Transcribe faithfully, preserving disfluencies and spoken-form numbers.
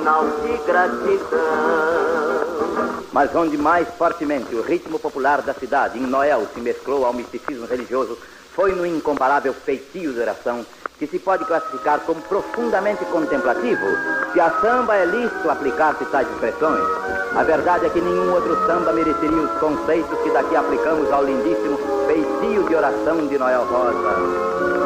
sinal de gratidão. Mas onde mais fortemente o ritmo popular da cidade, em Noel, se mesclou ao misticismo religioso, foi no incomparável feitio de oração, que se pode classificar como profundamente contemplativo. Se a samba é lícito aplicar-se tais expressões, a verdade é que nenhum outro samba mereceria os conceitos que daqui aplicamos ao lindíssimo feitio de oração de Noel Rosa.